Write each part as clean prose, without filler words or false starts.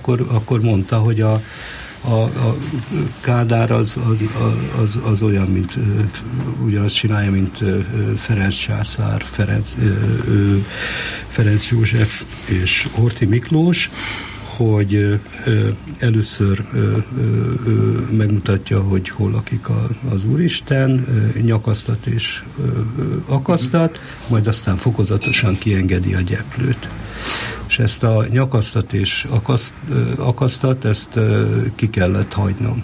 akkor mondta, hogy a Kádár az olyan, mint ugyanazt csinálja, mint Ferenc császár, Ferenc József és Horthy Miklós, hogy először megmutatja, hogy hol lakik az Úristen, nyakasztat és akasztat, majd aztán fokozatosan kiengedi a gyeplőt. És ezt a nyakasztat és akasztat, ezt ki kellett hagynom.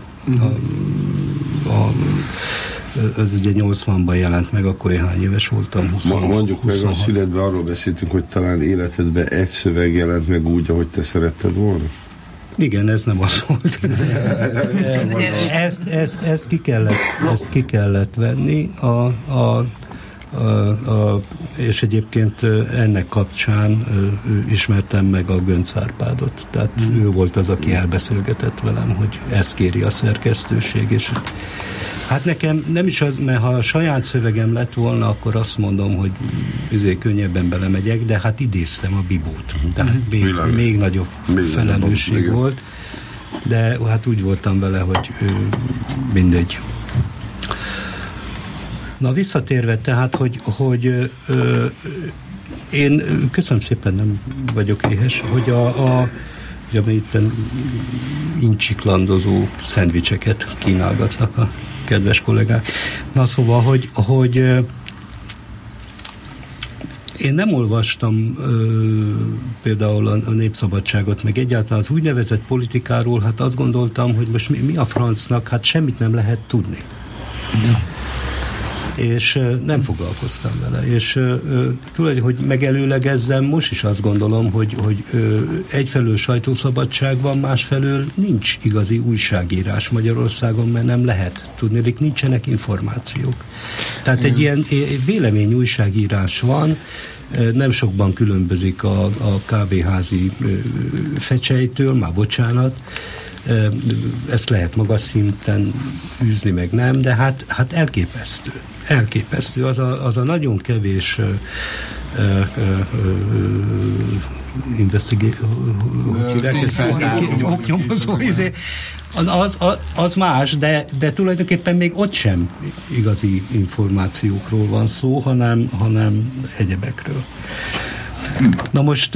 Ez ugye 80-ban jelent meg, akkor én hány éves voltam? 20. Mondjuk 26. Meg a születben arról beszéltünk, hogy talán életedben egy szöveg jelent meg úgy, ahogy te szeretted volna? Igen, ez nem az volt. Ezt ki kellett venni, és egyébként ennek kapcsán ismertem meg a Göncz Árpádot. Tehát ő volt az, aki elbeszélgetett velem, hogy ezt kéri a szerkesztőség, és hát nekem nem is az, mert ha a saját szövegem lett volna, akkor azt mondom, hogy könnyebben belemegyek, de hát idéztem a Bibót. Tehát még nagyobb felelősség volt, de hát úgy voltam vele, hogy mindegy. Na, visszatérve tehát, hogy én köszönöm szépen, nem vagyok éhes, hogy ugye itt incsiklandozó szendvicseket kínálgatnak a kedves kollégák. Na, szóval, hogy én nem olvastam például a Népszabadságot, meg egyáltalán az úgynevezett politikáról, hát azt gondoltam, hogy most mi a francnak, hát semmit nem lehet tudni. Ja. És nem foglalkoztam vele. És tulajdonképpen, hogy megelőlegezzem, most is azt gondolom, hogy egyfelől sajtószabadság van, másfelől nincs igazi újságírás Magyarországon, mert nem lehet tudni, nincsenek információk. Tehát egy ilyen véleményújságírás van, nem sokban különbözik a kávéházi fecsejtől, már bocsánat, ezt lehet magas szinten űzni, meg nem, de hát elképesztő. Elképesztő. Az a nagyon kevés oknyomozó az más, de tulajdonképpen még ott sem igazi információkról van szó, hanem egyebekről. Na most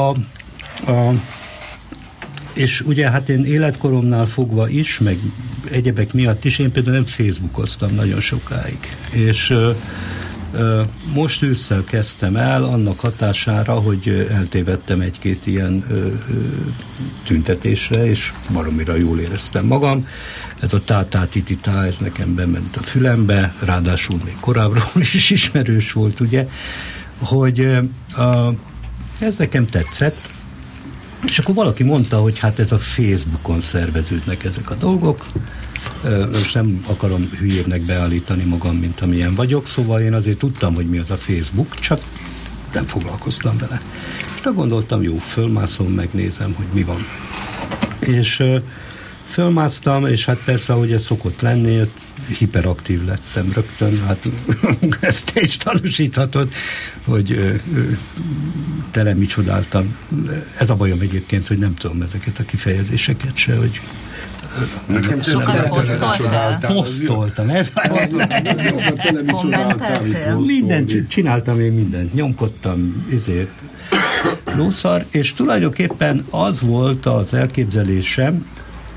és ugye hát én életkoromnál fogva is, meg egyebek miatt is, én például nem Facebookoztam nagyon sokáig. És most ősszel kezdtem el annak hatására, hogy eltévedtem egy-két ilyen tüntetésre, és baromira jól éreztem magam. Ez a tá-tá-ti-ti-tá, ez nekem bement a fülembe, ráadásul még korábbról is ismerős volt, ugye, hogy ez nekem tetszett. És akkor valaki mondta, hogy hát ez a Facebookon szerveződnek ezek a dolgok. Most nem akarom hülyének beállítani magam, mint amilyen vagyok, szóval én azért tudtam, hogy mi az a Facebook, csak nem foglalkoztam vele. És gondoltam, jó, fölmászom, megnézem, hogy mi van. És fölmásztam, és hát persze, ahogy ez szokott lenni, hiperaktív lettem rögtön, hát ezt te is tanúsíthatod, hogy tele mi csodáltam. Ez a bajom egyébként, hogy nem tudom ezeket a kifejezéseket se, hogy sokat posztoltam. Ez mindent csináltam, én mindent. Nyomkodtam, lószar, és tulajdonképpen az volt az elképzelésem,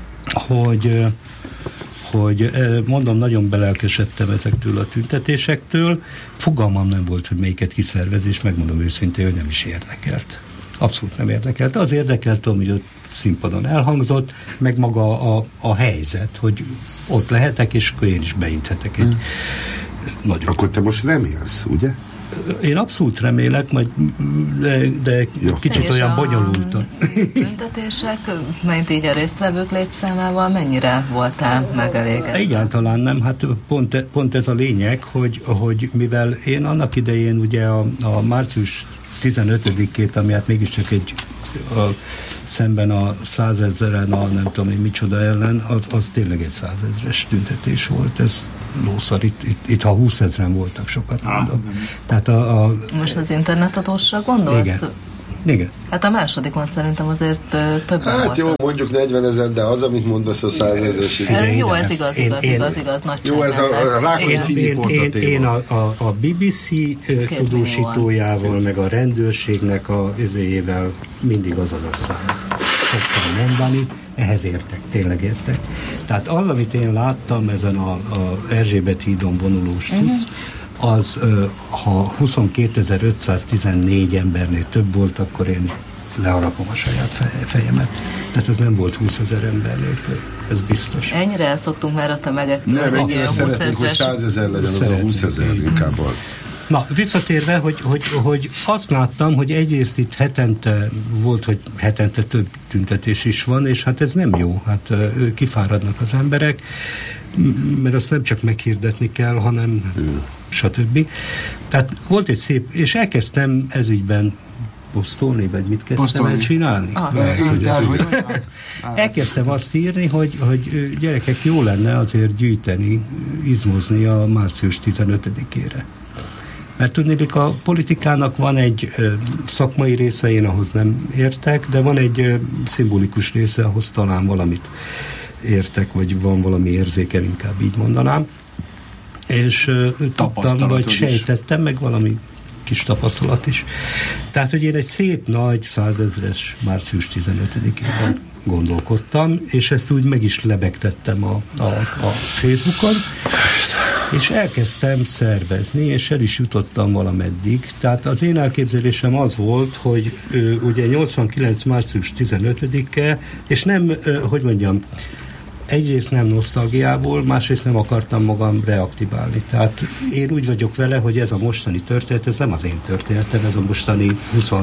hogy mondom, nagyon belelkesedtem ezektől a tüntetésektől. Fogalmam nem volt, hogy melyiket kiszervez, és megmondom őszintén, hogy nem is érdekelt. Abszolút nem érdekelt. Az érdekelt, hogy ott színpadon elhangzott, meg maga a helyzet, hogy ott lehetek, és akkor én is beinthetek egy nagyon... Akkor te most remélsz, ugye? Én abszolút remélek, de kicsit olyan bonyolultan. Tüntetések, mert így a résztvevők létszámával mennyire voltál megelégedve? Egyáltalán nem, hát pont ez a lényeg, hogy mivel én annak idején ugye a március 15-ét, ami hát mégiscsak szemben a 100 000-en, a nem tudom én micsoda ellen, az tényleg egy 100 000-es tüntetés volt. Ez lószar, itt ha 20 000-en voltak, sokat mondom. Tehát most az internetadósra gondolsz? Igen. Igen. Hát a másodikon szerintem azért többen Hát voltak. jó, mondjuk 40 000, de az, amit mondasz a 100 000-ség. Jó, ez igaz, nagy Jó, ez a Rákóczi Filiport a téma. Én a BBC tudósítójával, meg a rendőrségnek a izéjével mindig azonos számot szoktam mondani, ehhez értek, tényleg értek. Tehát az, amit én láttam ezen a Erzsébet hídon vonulós cucc, az, ha 22.514 embernél több volt, akkor én leharapom a saját fejemet. Tehát ez nem volt 20 000 embernél több. Ez biztos. Ennyire elszoktunk már a tömegektől. Nem, ennyire szeretnék, hogy 100 000 legyen, az a 20 000 inkább. Na, visszatérve, hogy azt láttam, hogy egyrészt itt hetente volt, hogy hetente több tüntetés is van, és hát ez nem jó. Hát kifáradnak az emberek, mert azt nem csak meghirdetni kell, hanem stb. Tehát volt egy szép, és elkezdtem ezügyben posztolni, vagy mit kezdtem el csinálni? Elkezdtem azt írni, hogy gyerekek, jó lenne azért gyűjteni, izmozni a március 15-ére. Mert tudnék, a politikának van egy szakmai része, én ahhoz nem értek, de van egy szimbolikus része, ahhoz talán valamit értek, vagy van valami érzéken, inkább így mondanám. És tudtam, vagy sejtettem, meg valami kis tapasztalat is. Tehát, hogy én egy szép nagy 100 000-es március 15-én gondolkodtam, és ezt úgy meg is lebegtettem a Facebookon, és elkezdtem szervezni, és el is jutottam valameddig. Tehát az én elképzelésem az volt, hogy ugye 89. március 15-e, és nem, hogy mondjam, egyrészt nem nosztalgiából, másrészt nem akartam magam reaktiválni. Tehát én úgy vagyok vele, hogy ez a mostani történet, ez nem az én történetem, ez a mostani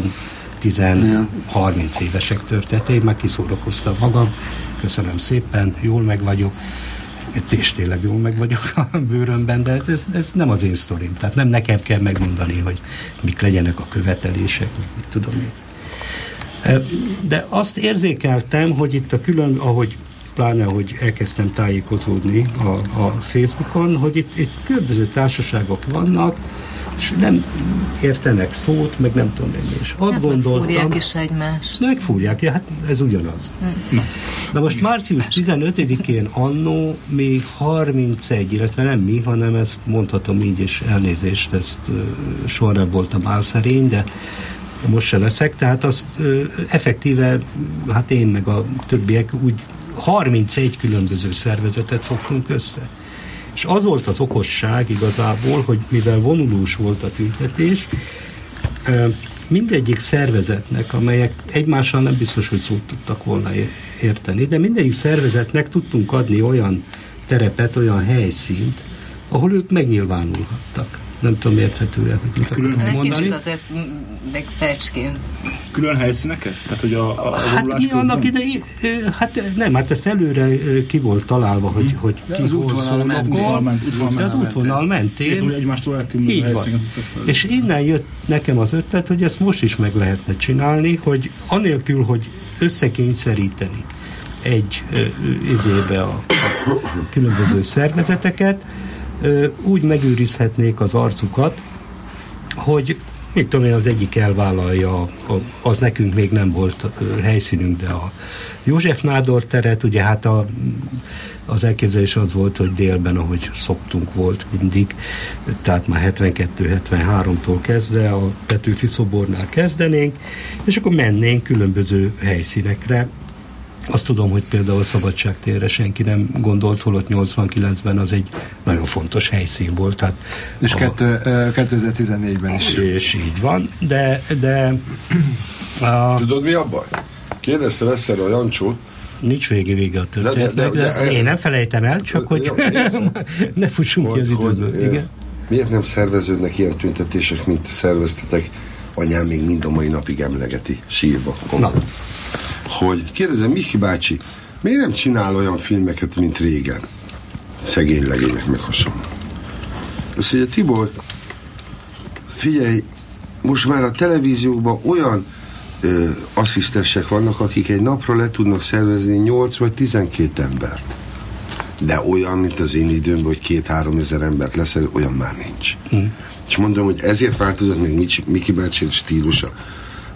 20-30 évesek történet. Én már kiszórakoztam magam, köszönöm szépen, jól meg vagyok, és tényleg jól meg vagyok a bőrömben, de ez nem az én sztorim. Tehát nem nekem kell megmondani, hogy mik legyenek a követelések, mit tudom én. De azt érzékeltem, hogy itt a külön, pláne, hogy elkezdtem tájékozódni a Facebookon, hogy itt különböző társaságok vannak, és nem értenek szót, meg nem tudom én is. Azt gondoltam... Megfúrják is egymást. Megfúrják, ja, hát ez ugyanaz. Na most március 15-én annó mi 31, illetve nem mi, hanem ezt mondhatom így, és elnézést, ezt soha nem voltam álszerény, de most se leszek, tehát azt effektíve, hát én meg a többiek úgy 31 különböző szervezetet fogtunk össze. És az volt az okosság igazából, hogy mivel vonulós volt a tüntetés, mindegyik szervezetnek, amelyek egymással nem biztos, hogy szót tudtak volna érteni, de mindegyik szervezetnek tudtunk adni olyan terepet, olyan helyszínt, ahol ők megnyilvánulhattak. Nem tudom, érthető-e, hogy mit akartam mondani. Kicsit azért meg fecskén. Külön helyszíneket? Tehát, hogy a hát mi annak idején, hát nem, hát ezt előre ki volt találva, hogy ki hol szólnokol, de az útvonal mentén így van. És innen jött nekem az ötlet, hogy ezt most is meg lehetne csinálni, hogy anélkül, hogy összekényszeríteni egy izébe a különböző szervezeteket, úgy megőrizhetnék az arcukat, hogy mit tudom én, az egyik elvállalja, az nekünk még nem volt helyszínünk, de a József Nádor teret, ugye hát az elképzelés az volt, hogy délben, ahogy szoktunk volt mindig, tehát már 72-73-tól kezdve a Petőfi szobornál kezdenénk, és akkor mennénk különböző helyszínekre. Azt tudom, hogy például a Szabadságtérre senki nem gondolt, holott 89-ben az egy nagyon fontos helyszín volt. Tehát és 2014-ben is. És így van, de tudod, mi a baj? Kérdezte Veszere a Jancsót. Nincs vége a történetnek, de én nem felejtem el, csak hogy ne fussunk ki az időből. Igen? Miért nem szerveződnek ilyen tüntetések, mint szerveztetek? Anyám még mind a mai napig emlegeti sírva. Hogy kérdezem, Miki bácsi, miért nem csinál olyan filmeket, mint régen? Szegény legények meg hasonló. Azt mondja, Tibor, figyelj, most már a televíziókban olyan asszisztensek vannak, akik egy napra le tudnak szervezni 8 vagy 12 embert. De olyan, mint az én időmben, hogy 2-3 ezer embert leszerű, olyan már nincs. És mondom, hogy ezért változott meg Miki bácsi stílusa.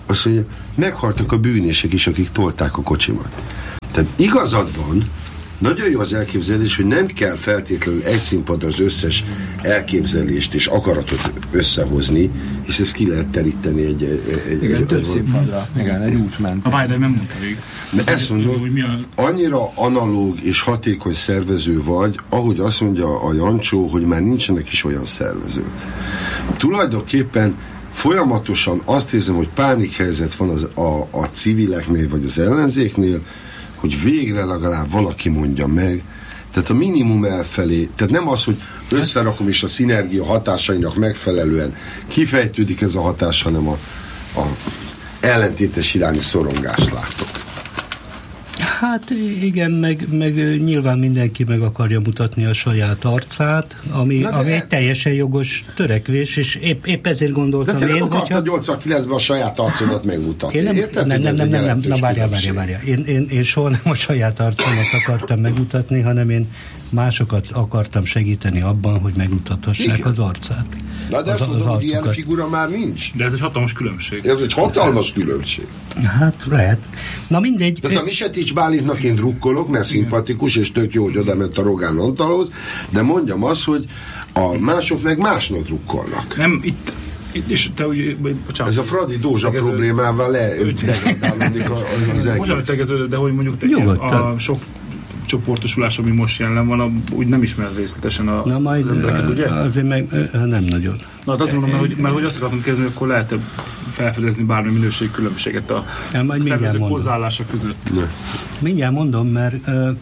azt mondja, meghaltak a bűnések is, akik tolták a kocsimat. Tehát igazad van, nagyon jó az elképzelés, hogy nem kell feltétlenül egy színpadra az összes elképzelést és akaratot összehozni, hisz ezt ki lehet teríteni egy több színpadra. Igen, egy út ment. A Vájder nem mondta végig. De ezt mondom, annyira analóg és hatékony szervező vagy, ahogy azt mondja a Jancsó, hogy már nincsenek is olyan szervezők. Tulajdonképpen folyamatosan azt érzem, hogy pánikhelyzet van a civileknél, vagy az ellenzéknél, hogy végre legalább valaki mondja meg, tehát a minimum elfelé, tehát nem az, hogy összerakom és a szinergia hatásainak megfelelően kifejtődik ez a hatás, hanem a ellentétes irányú szorongást látok. Hát igen, meg nyilván mindenki meg akarja mutatni a saját arcát, ami egy teljesen jogos törekvés, és épp ezért gondoltam én. De te nem akartad 89-ben a saját arcodat megmutatni. Nem, várjál. Én soha nem a saját arcomat akartam megmutatni, hanem én másokat akartam segíteni abban, hogy megmutathassák az arcát. Na de ezt mondom, hogy ilyen figura már nincs. De ez egy hatalmas különbség. Ez egy hatalmas különbség. Hát lehet. Na mindegy. De a Misetics Bálintnak én drukkolok, mert szimpatikus, és tök jó, hogy oda ment a Rogán Antalhoz, de mondjam azt, hogy a mások meg másnak drukkolnak. Nem, itt és te úgy, bocsánat. Ez a Fradi Dózsa problémával degradálódik az egész. Bocsánat, tegeződött, de hogy mondjuk a sok csoportosulás, ami most jelen van, úgy nem ismer részletesen az embereket, ugye? Azért meg nem nagyon. Na, hát azt mondom, mert hogy azt akartam kezdeni, hogy akkor lehet felfedezni bármi minőségi különbséget a szervezők hozzáállása között. Mindjárt mondom, mert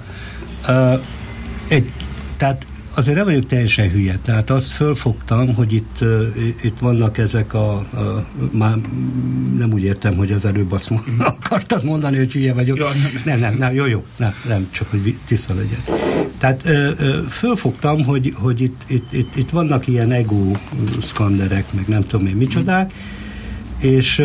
tehát azért nem vagyok teljesen hülye, tehát azt fölfogtam, hogy itt vannak ezek már nem úgy értem, hogy az előbb azt akartad mondani, hogy hülye vagyok. Ja, nem, csak hogy tiszta legyen. Tehát fölfogtam, hogy itt vannak ilyen ego szkanderek, meg nem tudom én micsodák, és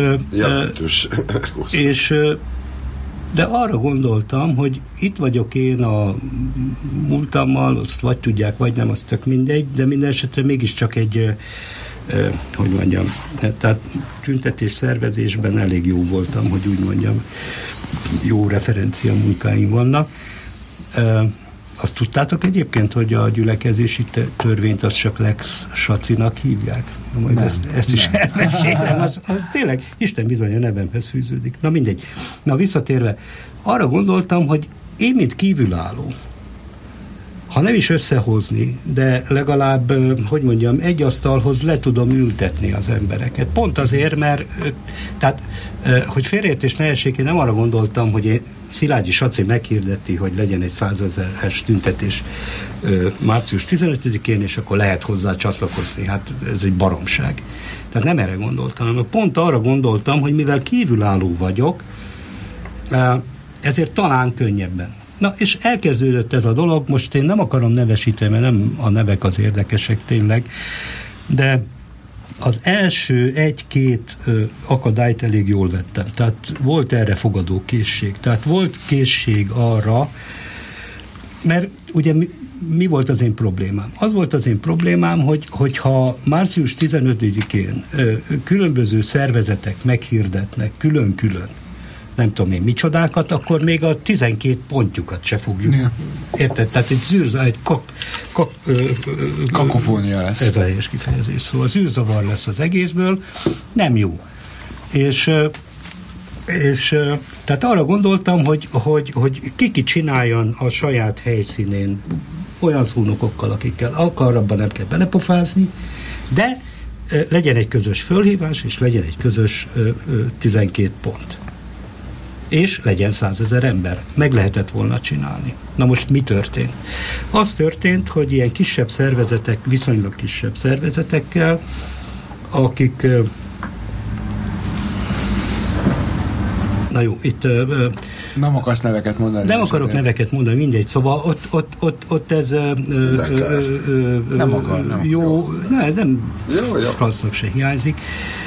de arra gondoltam, hogy itt vagyok én a múltammal, azt vagy tudják, vagy nem, az tök mindegy, de minden esetre mégiscsak egy, hogy mondjam, tehát tüntetés szervezésben elég jó voltam, hogy úgy mondjam, jó referencia munkáim vannak. Azt tudtátok egyébként, hogy a gyülekezési törvényt azt csak Lex Sacinak hívják? Majd ezt is elmesélem, az tényleg Isten bizony a nevemhez fűződik. Na mindegy. Na visszatérve, arra gondoltam, hogy én, mint kívülálló, ha nem is összehozni, de legalább, hogy mondjam, egy asztalhoz le tudom ültetni az embereket. Pont azért, mert tehát, hogy félreértés ne essék, én nem arra gondoltam, hogy Szilágyi Saci meghirdeti, hogy legyen egy 100 000-es tüntetés március 15-én, és akkor lehet hozzá csatlakozni. Hát ez egy baromság. Tehát nem erre gondoltam, hanem pont arra gondoltam, hogy mivel kívülálló vagyok, ezért talán könnyebben. Na, és elkezdődött ez a dolog, most én nem akarom nevesíteni, mert nem a nevek az érdekesek tényleg, de az első 1-2 akadályt elég jól vettem. Tehát volt erre fogadókészség. Tehát volt készség arra, mert ugye mi volt az én problémám? Az volt az én problémám, hogyha március 15-én különböző szervezetek meghirdetnek külön-külön, nem tudom én micsodákat, akkor még a 12 pontjukat se fogjuk. Ja. Érted? Tehát egy egy kakofónia lesz. Ez a helyes kifejezés. Szóval zűrzavar lesz az egészből. Nem jó. És tehát arra gondoltam, hogy ki csináljon a saját helyszínén olyan szónokokkal, akikkel akar, abban nem kell belepofázni, de legyen egy közös fölhívás, és legyen egy közös 12 pont. És legyen 100 000 ember. Meg lehetett volna csinálni. Na most mi történt? Az történt, hogy ilyen kisebb szervezetek, viszonylag kisebb szervezetekkel, akik na jó, itt nem akarsz neveket mondani. Nem akarok neveket mondani, mindegy. Szóval ott ez nem akar. Jó, nem francnak se hiányzik.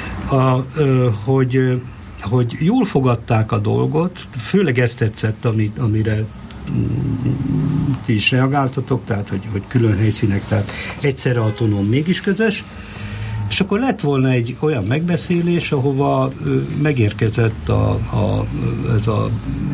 Hogy jól fogadták a dolgot, főleg ezt tetszett, amire ti is reagáltatok, tehát hogy külön helyszínek, tehát egyszerre autonóm, mégis közös, És akkor lett volna egy olyan megbeszélés, ahova megérkezett ez a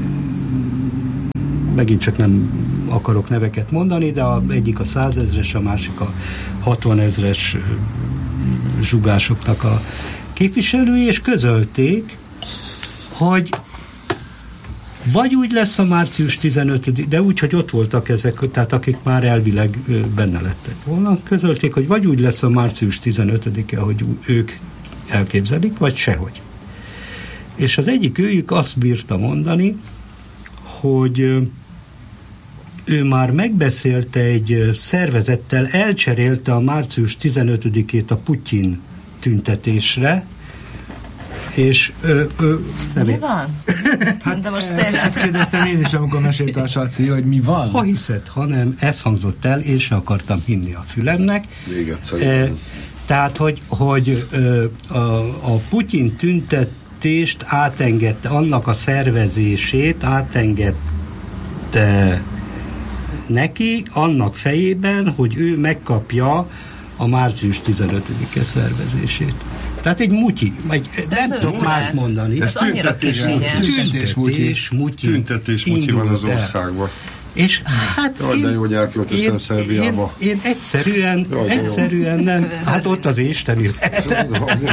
megint csak nem akarok neveket mondani, de egyik a 100 000-es, a másik a 60 000-es zsugásoknak a képviselői, és közölték, hogy vagy úgy lesz a március 15, de úgy, hogy ott voltak ezek, tehát akik már elvileg benne lettek volna, közölték, hogy vagy úgy lesz a március 15-e, hogy ők elképzelik, vagy sehogy. És az egyik őjük azt bírta mondani, hogy ő már megbeszélte egy szervezettel, elcserélte a március 15-ét a Putyin tüntetésre, és mi van? De most ezt kérdeztem én is, amikor mesélte a Saci, hogy mi van? Ha hiszed, hanem ez hangzott el, én sem akartam hinni a fülemnek. Tehát, hogy a Putyin tüntetést átengedte, annak a szervezését átengedte neki, annak fejében, hogy ő megkapja a március 15-e szervezését. Tehát egy mutyi, nem tudok más mondani. Ez annyira kicsinyes. Tüntetés mutyi van az országban. És hát de jó, hogy elköltöztem Szerbiába. Én egyszerűen nem, hát ott az isteni lehet.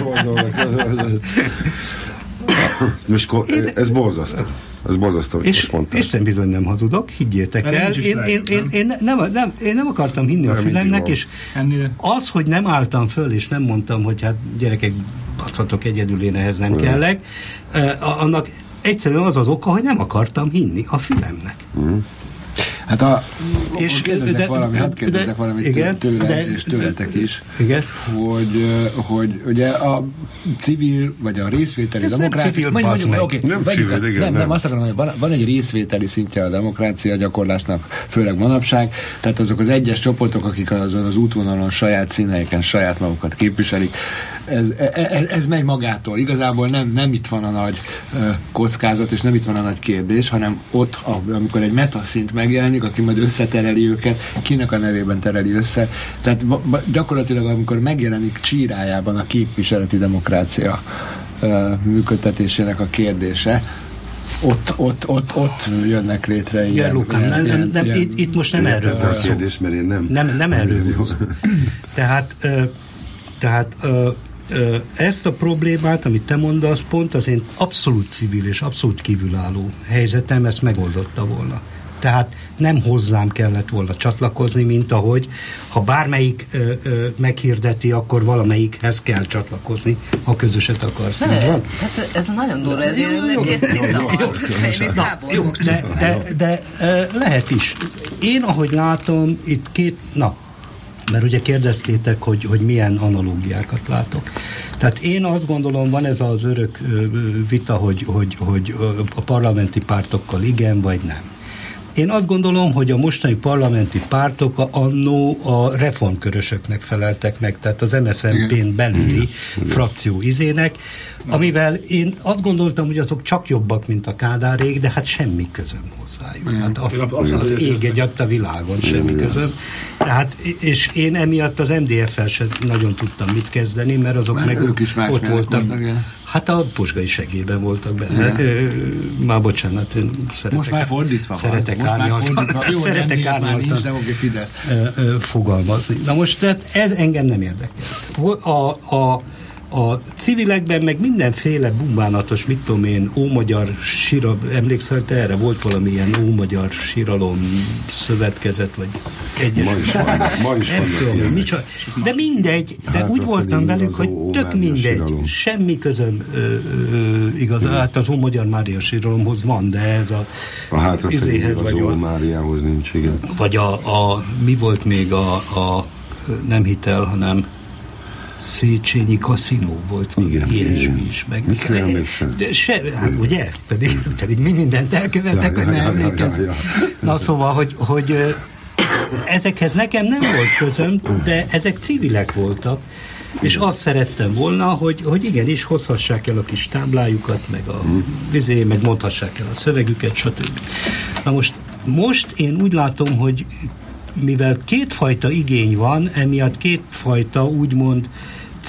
Most ez borzasztó. Ez borzasztó, hogy most mondtál. Isten bizony nem hazudok, higgyétek el. Én nem akartam hinni a fülemnek, és az, hogy nem álltam föl, és nem mondtam, hogy hát gyerekek, bacatok egyedül, én ehhez nem kellek, annak egyszerűen az az oka, hogy nem akartam hinni a fülemnek. Hát és kérdezek valamit tőle és tőletek is, igen? hogy ugye a civil, vagy a részvételi demokrácia... Nem, azt akarom, hogy van egy részvételi szintje a demokrácia gyakorlásnak, főleg manapság, tehát azok az egyes csoportok, akik azon az útvonalon saját színhelyeken saját magukat képviselik, ez megy magától. Igazából nem itt van a nagy kockázat, és nem itt van a nagy kérdés, hanem ott, amikor egy metaszint megjelenik, aki majd összetereli őket, kinek a nevében tereli össze. Tehát gyakorlatilag, amikor megjelenik csírájában a képviseleti demokrácia működtetésének a kérdése, ott jönnek létre ilyen... Itt most nem erről van szó. Nem erről van szó. Tehát ezt a problémát, amit te mondasz, pont az én abszolút civil és abszolút kívülálló helyzetem ezt megoldotta volna. Tehát nem hozzám kellett volna csatlakozni, mint ahogy, ha bármelyik meghirdeti, akkor valamelyikhez kell csatlakozni, ha közöset akarsz. Hát ez nagyon durva, ez ilyen kész cicaharc. De lehet is. Én, ahogy látom, itt mert ugye kérdeztétek, hogy milyen analógiákat látok. Tehát én azt gondolom, van ez az örök vita, hogy a parlamenti pártokkal igen vagy nem. Én azt gondolom, hogy a mostani parlamenti pártok annó a reformkörösöknek feleltek meg, tehát az MSZNP-n belüli frakció izének, amivel én azt gondoltam, hogy azok csak jobbak, mint a Kádárék, de hát semmi közöm hozzájuk. Hát az ég egy adta világon, semmi közöm. Tehát, és én emiatt az MDF-fel sem nagyon tudtam mit kezdeni, mert azok meg ők is ott voltak. Hát a Posgai segélyben voltak benne. Már bocsánat, én most már fordítva szeretek árnyaltan fogalmazni. Na most, tehát ez engem nem érdekel. A civilekben meg mindenféle bumbánatos, mit tudom én, ómagyar emlékszel te erre? Volt valamilyen ómagyar síralom szövetkezet, vagy egyes. Ma is vannak. De mindegy, de úgy voltam velük, hogy tök mindegy. Semmi közöm igaz. Hát az Ómagyar Mária síralomhoz van, de ez a hátrafelé az Ó Máriához nincs, igen. Vagy mi volt még a nem hitel, hanem Széchenyi kaszinó volt, ilyesmi is. Hát ugye? Pedig mi mindent elkövetek, hogy nem emlékezem. Na szóval, hogy ezekhez nekem nem volt közöm, de ezek civilek voltak, és azt szerettem volna, hogy igenis hozhassák el a kis táblájukat, meg mondhassák el a szövegüket, stb. Na most én úgy látom, hogy mivel kétfajta igény van, emiatt kétfajta úgymond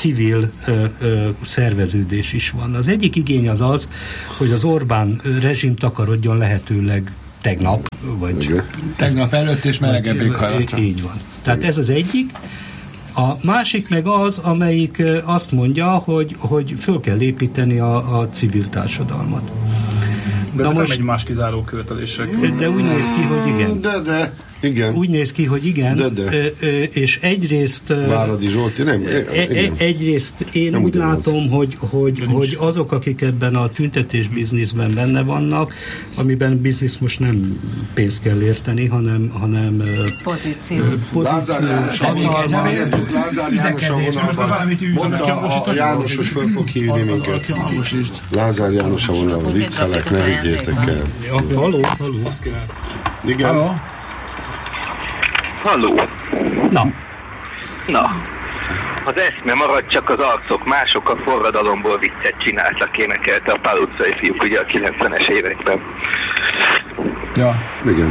civil szerveződés is van. Az egyik igény az, hogy az Orbán rezsim takarodjon lehetőleg tegnap, vagy tegnap előtt és melegebb éghajlatra. Így van. Tehát ez az egyik. A másik meg az, amelyik azt mondja, hogy föl kell építeni a civil társadalmat. De ez nem egy más kizáró követelések. De úgy néz ki, hogy igen. Igen. Úgy néz ki, hogy igen, és egyrészt Váradi Zsolti, nem? Egyrészt én nem úgy látom, hogy azok, akik ebben a tüntetés bizniszben benne vannak, amiben biznisz most nem pénzt kell érteni, hanem pozíció. Lázár János a vonalban mondta a János, hogy föl fog hívni minket. Lázár János a vonalban, viccelek, ne vigyétek el. Halló. Igen. Halló. Na. Az eszme marad, csak az arcok, mások a forradalomból viccet csináltak, énekelte a Pál utcai fiúk ugye a 90-es években. Ja. Igen.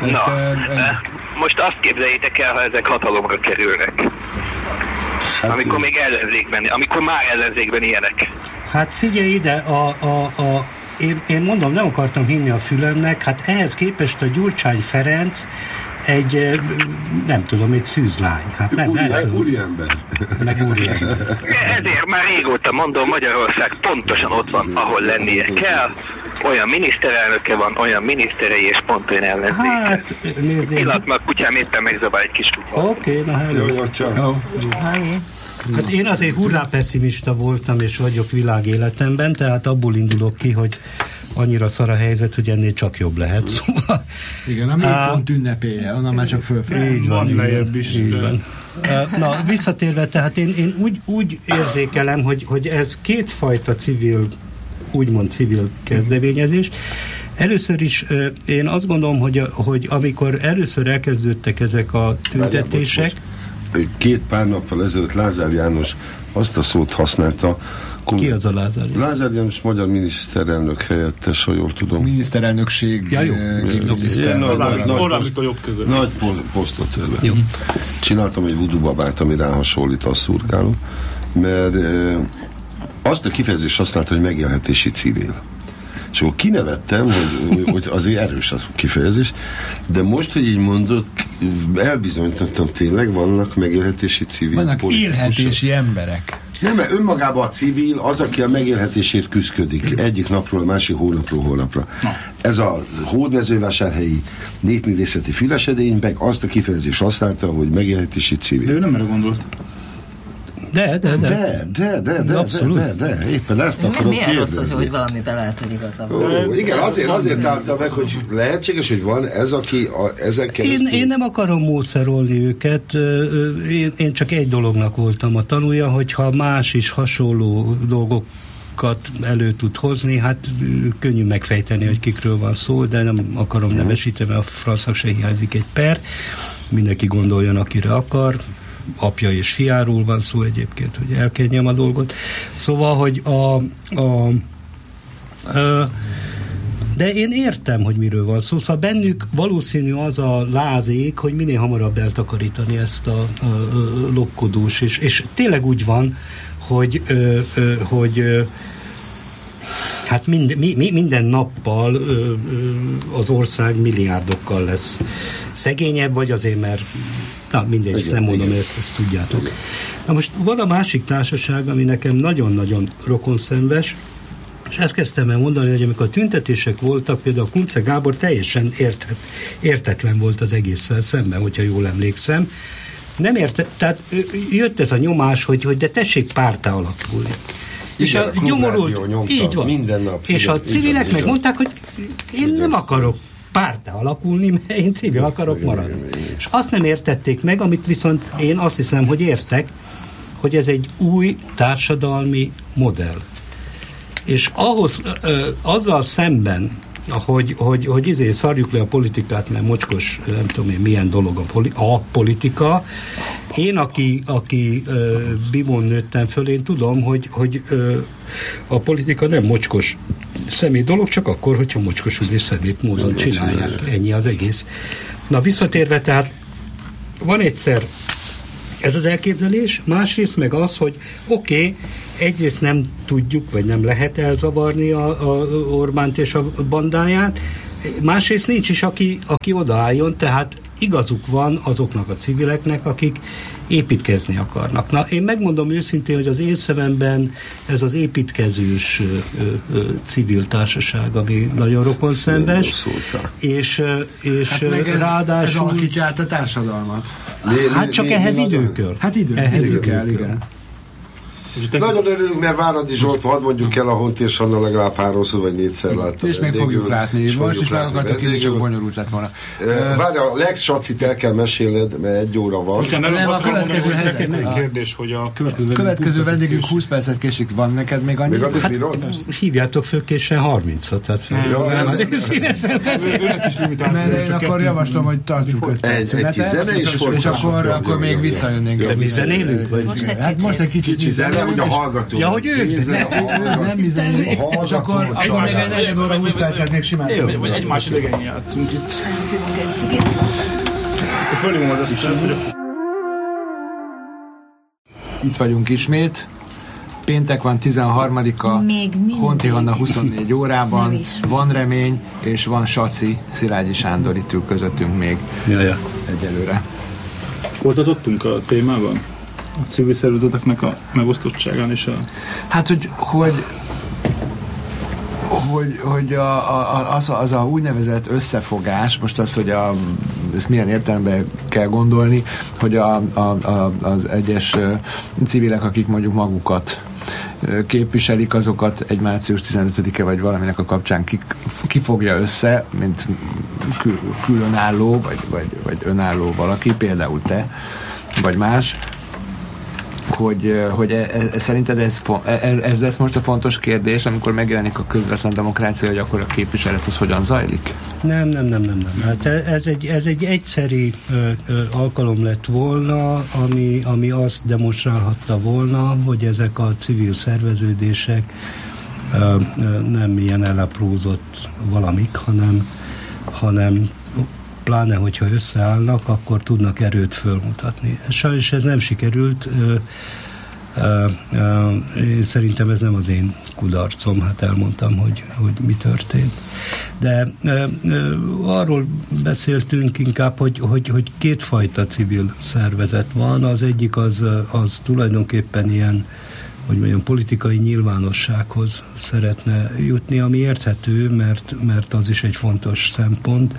Most azt képzeljétek el, ha ezek hatalomra kerülnek. Hát amikor még amikor már ellenzékben ilyenek. Hát figyelj ide, én mondom, nem akartam hinni a fülemnek, hát ehhez képest a Gyurcsány Ferenc egy, nem tudom, egy szűzlány. Hát úriember. Meg úriember. Ezért már régóta mondom, Magyarország pontosan ott van, ahol lennie kell. Olyan miniszterelnöke van, olyan miniszterei, és pont olyan ellenzéke. Hát, nézd. Pillanatban kutyám éppen megzabál egy kis kutya. Oké, na hello. Hát én azért hurrá pessimista voltam, és vagyok világéletemben, tehát abból indulok ki, hogy annyira szar a helyzet, hogy ennél csak jobb lehet, szóval. Igen, a pont ünnepélye, onnan már csak fölfelé. Így van, lejjebb is. Így van. Na, visszatérve, tehát én úgy érzékelem, hogy ez kétfajta úgymond civil kezdeményezés. Először is én azt gondolom, hogy amikor először elkezdődtek ezek a tüntetések... Két pár nappal ezelőtt Lázár János azt a szót használta. Ki az a Lázár János? Lázár János magyar miniszterelnök helyettes, ha jól tudom. Miniszterelnökség. Ja, jó. Nagy posztot tőle. Csináltam egy voodoo babát, ami ráhasonlít a szurkáló, mert azt a kifejezést használta, hogy megélhetési civil. És akkor kinevettem, hogy azért erős a kifejezés, de most, hogy így mondod, elbizonyítottam, tényleg vannak megélhetési civil vannak élhetési emberek. Nem, mert önmagában a civil az, aki a megélhetésért küszködik egyik napról a másik, hónapról hónapra. Ez a Hódmezővásárhelyi népművészeti fülesedény meg azt a kifejezést használta, hogy megélhetési civil. De ő nem erre gondolt. De. Éppen ezt akarom kérdezni. Milyen rossz, hogy valamiben lehet, hogy igazából. Igen, azért állta meg, hogy lehetséges, hogy van ez, aki ezen keresztül... Én nem akarom mószerolni őket, én csak egy dolognak voltam a tanúja, hogyha más is hasonló dolgokat elő tud hozni, hát könnyű megfejteni, hogy kikről van szó, de nem akarom nevesíteni, mert a franszak se hiányzik egy per, mindenki gondoljon, akire akar, apja és fiáról van szó egyébként, hogy elkenjem a dolgot. Szóval, hogy de én értem, hogy miről van szó. Szóval bennük valószínű az a lázék, hogy minél hamarabb eltakarítani ezt a lopkodós, és tényleg úgy van, hogy hát minden nappal az ország milliárdokkal lesz szegényebb, vagy azért, mert mindegy, ezt nem mondom, ezt tudjátok. Na most van a másik társaság, ami nekem nagyon-nagyon rokonszenves, és ezt kezdtem el mondani, hogy amikor a tüntetések voltak, például Kunce Gábor teljesen értetlen volt az egésszel szemben, hogyha jól emlékszem. Nem tehát jött ez a nyomás, hogy de tessék párttá alakulni. És a nyomorult, így van. Minden nap. És a civilek megmondták, hogy én nem akarok párttá alakulni, mert én civil akarok maradni. És azt nem értették meg, amit viszont én azt hiszem, hogy értek, hogy ez egy új társadalmi modell. És ahhoz, azzal szemben, hogy szarjuk le a politikát, mert mocskos, nem tudom én milyen dolog a politika. Én, aki Bimon nőttem föl, én tudom, hogy a politika nem mocskos szemét dolog, csak akkor, hogyha mocskosul és szemét módon csinálják. Ennyi az egész. Na, visszatérve, tehát van egyszer Ez az elképzelés, másrészt meg az, hogy oké, egyrészt nem tudjuk, vagy nem lehet elzavarni a Orbánt és a bandáját, másrészt nincs is, aki odaálljon, tehát igazuk van azoknak a civileknek, akik építkezni akarnak. Na, én megmondom őszintén, hogy az én szememben ez az építkezős civil társaság, ami nagyon rokonszenves, és hát ráadásul... Ez alakítja át a társadalmat. Hát csak ehhez idő kell. Hát idő kell, igen. Nagyon örülünk, mert Váradi Zsolt, hadd mondjuk el, a Hont és Anna legalább 3-szor vagy 4-szer láttam. És még fogjuk látni. Most is meg akartak ki, csak bonyolult lett volna. Várj, a Lex Sacit el kell mesélned, mert 1 óra van. Nem, a következő kérdés, hogy a következő vendégünk 20 percet késik. Van neked még annyi? Hívjátok fölkésen 30-at. Tehát én akkor javaslom, hogy tartsuk 5 percet. És akkor még visszajönnénk. De mi zenélünk? Most egy kicsit zene, hogy a hallgatók. Ja, hogy ők nem bizony. És akkor még egy 4 óra 20 percet még simán. Vagy egymás idegen játszunk itt. Szívunk egy cigit. Fölhívom az asztalt, hogy... Itt vagyunk ismét. Péntek van 13-a, Honti Hanna 24 órában, van remény, és van Saci, Szilágyi Sándor itt ül közöttünk még egyelőre. Hol adottunk a témában? A civil szervezeteknek a megosztottságán és a... Hát, hogy az a úgynevezett összefogás, most az, hogy ezt milyen értelemben kell gondolni, hogy az egyes civilek, akik mondjuk magukat képviselik, azokat egy március 15-e vagy valaminek a kapcsán kifogja össze, mint különálló, vagy önálló valaki, például te, vagy más, hogy szerinted ez lesz most a fontos kérdés, amikor megjelenik a közvetlen demokrácia, hogy akkor a képviselet az hogyan zajlik? Nem. Hát ez egy egyszeri alkalom lett volna, ami azt demonstrálhatta volna, hogy ezek a civil szerveződések nem ilyen elaprózott valamik, hanem pláne, hogyha összeállnak, akkor tudnak erőt fölmutatni. Sajnos ez nem sikerült. Én szerintem ez nem az én kudarcom, hát elmondtam, hogy mi történt. De arról beszéltünk inkább, hogy kétfajta civil szervezet van. Az egyik az tulajdonképpen ilyen, hogy mondjam, politikai nyilvánossághoz szeretne jutni, ami érthető, mert az is egy fontos szempont,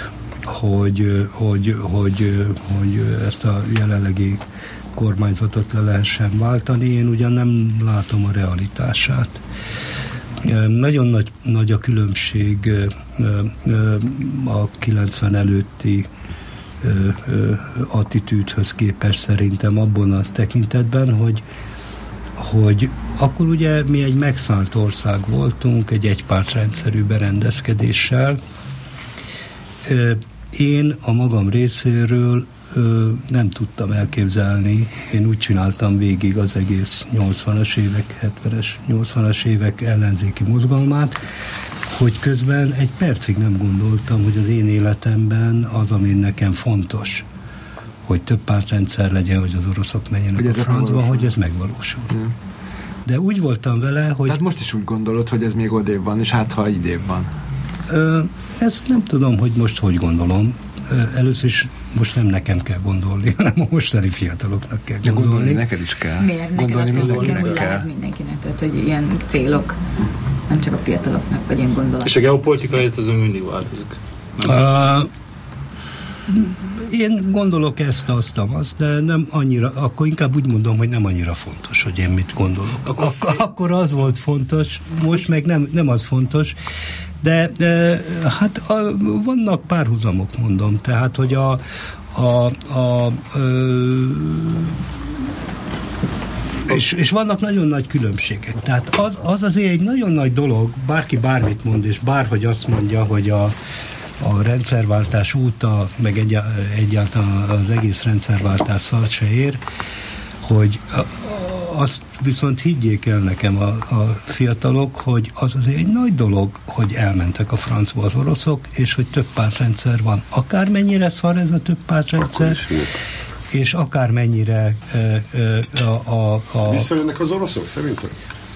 hogy ezt a jelenlegi kormányzatot le lehessen váltani. Én ugyan nem látom a realitását. Nagyon nagy a különbség a 90 előtti attitűdhöz képest szerintem abban a tekintetben, hogy akkor ugye mi egy megszállt ország voltunk, egy egypártrendszerű berendezkedéssel. Én a magam részéről nem tudtam elképzelni, én úgy csináltam végig az egész 80-as évek, 80-as évek ellenzéki mozgalmát, hogy közben egy percig nem gondoltam, hogy az én életemben az, ami nekem fontos, hogy több pártrendszer legyen, hogy az oroszok menjenek a francba, hogy ez megvalósul. De úgy voltam vele, hogy... Tehát most is úgy gondolod, hogy ez még odébb van, és hát ha idébb van. Ezt nem tudom, hogy most hogy gondolom. Először is most nem nekem kell gondolni, hanem a mostani fiataloknak kell gondolni. Neked is kell. Miért? Gondolni mindenkinek kell. Mindenkinek, tehát hogy ilyen célok, nem csak a fiataloknak, vagy ilyen gondolatok. És a geopolitikai az mindig változik. Én gondolok ezt, azt, de nem annyira, akkor inkább úgy mondom, hogy nem annyira fontos, hogy én mit gondolok. Akkor az volt fontos, most meg nem az fontos, de hát vannak párhuzamok, mondom, tehát, hogy és vannak nagyon nagy különbségek. Tehát az azért egy nagyon nagy dolog, bárki bármit mond, és bárhogy azt mondja, hogy a rendszerváltás óta, meg egyáltalán az egész rendszerváltás szart se ér, hogy azt viszont higgyék el nekem a fiatalok, hogy az azért egy nagy dolog, hogy elmentek a francba az oroszok, és hogy több pártrendszer van. Akármennyire szar ez a több pártrendszer, és akármennyire Visszajönnek az oroszok szerintem?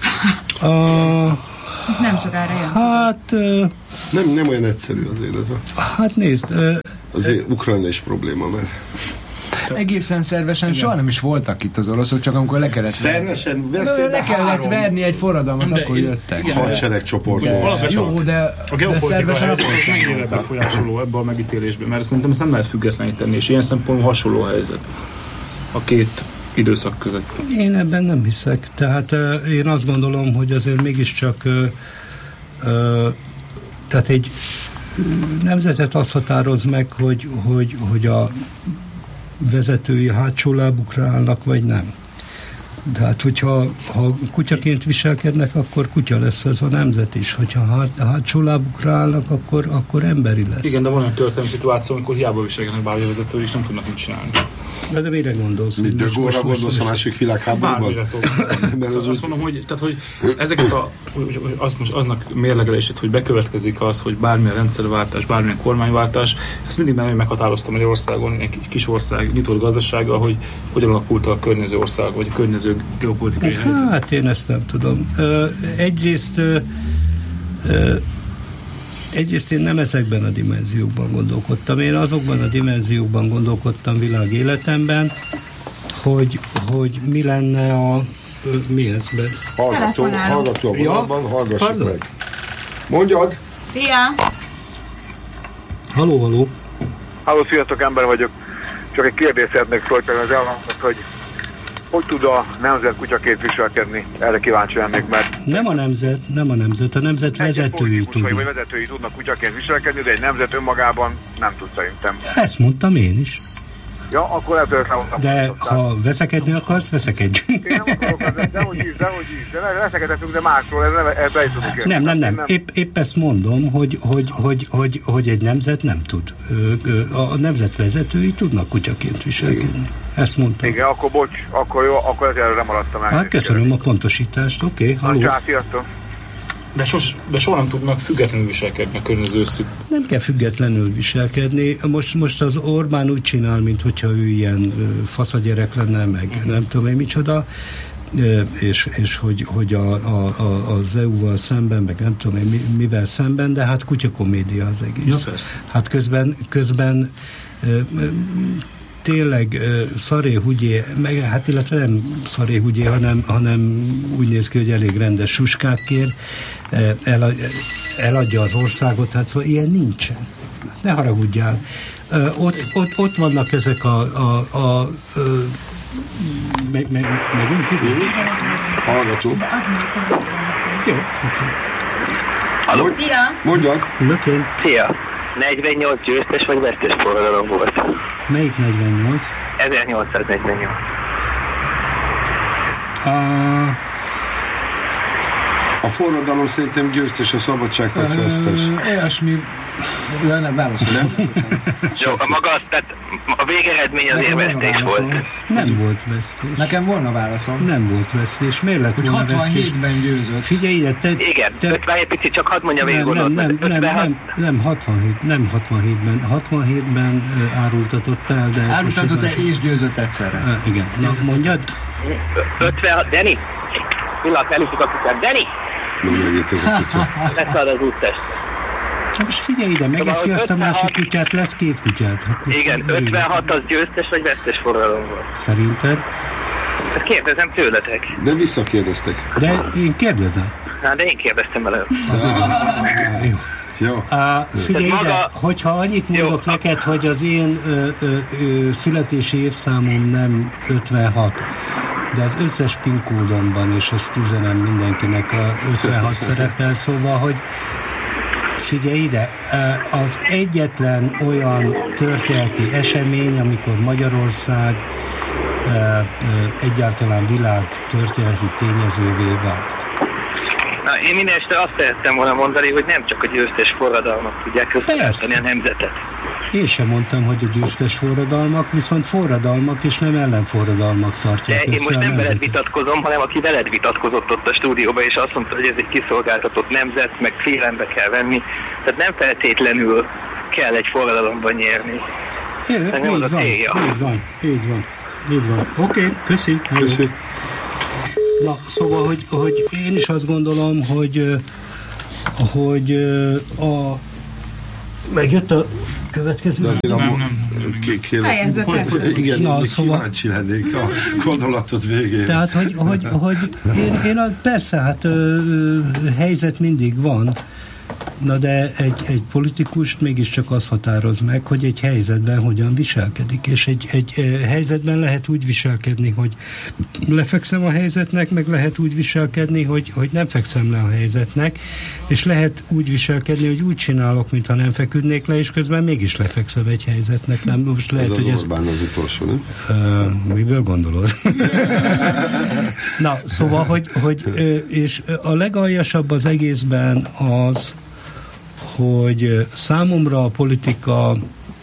Nem sokára jön. Hát... Nem olyan egyszerű azért ez a... Hát nézd... Azért Ukrajna is probléma, mert... Egészen szervesen igen. Soha nem is voltak itt az oroszok, csak amikor le kellett szervesen le kellett verni egy forradalmat, akkor jöttek. Hadseregcsoport. Jó, de a geopolitikai helyzet mennyire befolyásoló ebbe a megítélésbe, mert szerintem ezt nem lehet függetleníteni, és ilyen szempontból hasonló helyzet a két időszak között. Én ebben nem hiszek. Tehát én azt gondolom, hogy azért mégiscsak tehát egy nemzetet azt határoz meg, hogy a vezetői hátsó lábukra állnak, vagy nem. Tehát, hogyha kutyaként viselkednek, akkor kutya lesz ez a nemzet is. Hogyha hátsó lábukra állnak, akkor emberi lesz. Igen, de van olyan történelmi szituáció, amikor hiába viselkednek bármilyen vezető, és nem tudnak mit csinálni. De mire gondolsz? Mint de Gaulle-ra gondolsz a második világháborúban? Azt mondom, hogy ezeket aznak mérlegelését, hogy bekövetkezik az, hogy bármilyen rendszerváltás, bármilyen kormányváltás, ezt mindig meghatározta Magyarországon, egy kis ország nyitott gazdasága, hogy hogyan alakult a környező ország, vagy a környező geopolitikai helyzet. Hát én ezt nem tudom. Egyrészt én nem ezekben a dimenziókban gondolkodtam. Én azokban a dimenziókban gondolkodtam világ életemben, hogy mi lenne a... Mi ez? Hallgató a vonalban, hallgassuk meg. Mondjad! Szia! Halló! Halló, sziasztok, ember vagyok. Csak egy kérdést szeretnék föltenni az elhangzott, hogy tud a nemzet kutyaként viselkedni? Erre kíváncsi lennék, mert... Nem a nemzet vezetői tud. Vagy vezetői tudnak kutyaként viselkedni, de egy nemzet önmagában nem tud szerintem. Ezt mondtam én is. Ja, akkor ezzel elmondtam. De ha veszekedni akarsz, veszekedjünk. Én nem akarok, dehogy is. De veszekedhetünk, de másról, ez be is tudunk. Nem. Épp ezt mondom, hogy egy nemzet nem tud. A nemzet vezetői tudnak kutyaként viselkedni. Ezt mondtam. Igen, akkor bocs, akkor jó, akkor ezzel nem maradtam el. Hát köszönöm a pontosítást, oké. Halló. Sziasztok. De soha nem tudnak függetlenül viselkedni a környező szük. Nem kell függetlenül viselkedni. Most az Orbán úgy csinál, mintha ő ilyen faszagyerek lenne, meg nem tudom én micsoda, és hogy az EU-val szemben, meg nem tudom én mivel szemben, de hát kutyakomédia az egész. Ja, hát közben tényleg szaré-hugyé, meg hát illetve nem szaré-hugyé, hanem úgy néz ki, hogy elég rendes suskákért eladja az országot, hát szóval ilyen nincsen. Ne haragudjál. Ott vannak ezek megint kívül? Hallgató. Jó, oké. Halló? Szia! Mondjad. Lökén. Szia! 48 győztes vagy vesztes forradalom volt? Melyik 48? 1848. A forradalom szerintem győztes, a szabadságharc vesztes. Olyasmi... Nem válaszolom. Jó, tehát a végeredmény azért vesztés volt. Nem volt vesztés. Nekem volna válaszom. Nem volt vesztés. Miért lett volna vesztés? 67-ben győzött. Figyelj ide, igen, 50 egy picit, csak hadd mondja végig Nem 67-ben árultatott el, de... Árultatott el és győzött egyszerre. Igen. Na, mondjad? 56, Deni? Pillanat, elütjük a kutyát. Deni! Leszad az úttest. Most figyelj ide, megeszi azt a másik kutyát, lesz két kutyát. Hát igen, 56 az győztes vagy vesztes forradalom volt? Szerinted? Ezt kérdezem tőletek. De visszakérdeztek. De én kérdezem. Hát, de én kérdeztem előbb. Jó. Figyelj ide, hogyha annyit mondok neked, hogy az én születési évszámom nem 56, de az összes PIN kódomban, és ezt üzenem mindenkinek, a 56 szerepel, szóval, hogy figyelj ide, az egyetlen olyan történeti esemény, amikor Magyarország egyáltalán világ történeti tényezővé vált. Na, én minden este azt szerettem volna mondani, hogy nem csak a győztes forradalmak tudják összeállítani a nemzetet. Én sem mondtam, hogy a győztes forradalmak, viszont forradalmak és nem ellenforradalmak tartják. De én most nem veled vitatkozom, hanem aki veled vitatkozott ott a stúdióban, és azt mondta, hogy ez egy kiszolgáltatott nemzet, meg félelembe kell venni. Tehát nem feltétlenül kell egy forradalomban nyerni. Így van. Oké, köszi. Na, szóval, hogy én is azt gondolom, hogy megjött a következő. De azért igen, na, szóval, kíváncsi lennék a gondolatot végén. Tehát, hogy én persze, hát helyzet mindig van, na de egy politikust mégiscsak az határoz meg, hogy egy helyzetben hogyan viselkedik, és egy helyzetben lehet úgy viselkedni, hogy lefekszem a helyzetnek, meg lehet úgy viselkedni, hogy nem fekszem le a helyzetnek, és lehet úgy viselkedni, hogy úgy csinálok, mintha nem feküdnék le, és közben mégis lefekszem egy helyzetnek. Nem, most lehet, ez az hogy Orbán az utolsó, nem? Miből gondolod? Na, szóval, hogy és a legaljasabb az egészben az, hogy számomra a politika